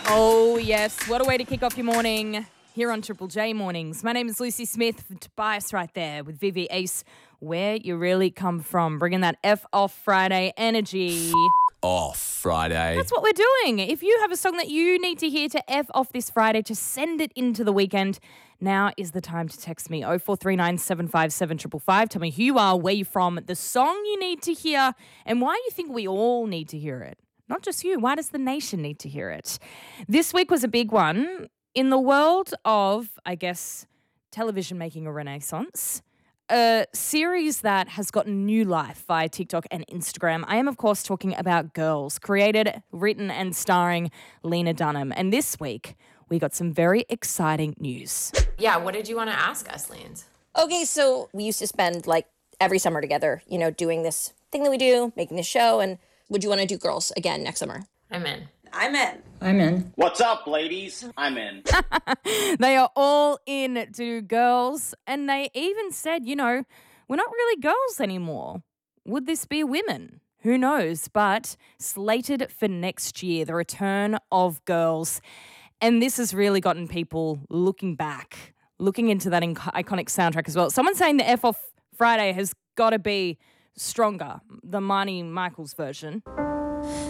Oh, yes. What a way to kick off your morning here on Triple J Mornings. My name is Lucy Smith, Tobias right there with Vivi Ace, where you really come from, bringing that F off Friday energy. Off Friday. That's what we're doing. If you have a song that you need to hear to F off this Friday, to send it into the weekend, now is the time to text me 0439 757 555. Tell me who you are, where you're from, the song you need to hear, and why you think we all need to hear it. Not just you. Why does the nation need to hear it? This week was a big one. In the world of, I guess, television making a renaissance, a series that has gotten new life via TikTok and Instagram. I am, of course, talking about Girls, created, written and starring Lena Dunham. And this week, we got some very exciting news. Yeah, what did you want to ask us, Lance? Okay, so we used to spend like every summer together, doing this thing that we do, making this show. And would you want to do Girls again next summer? I'm in. I'm in. I'm in. What's up, ladies? I'm in. They are all in to do Girls. And they even said, we're not really girls anymore. Would this be women? Who knows? But slated for next year, the return of Girls. And this has really gotten people looking back, looking into that iconic soundtrack as well. Someone saying the F off Friday has got to be stronger, the Marnie Michaels version.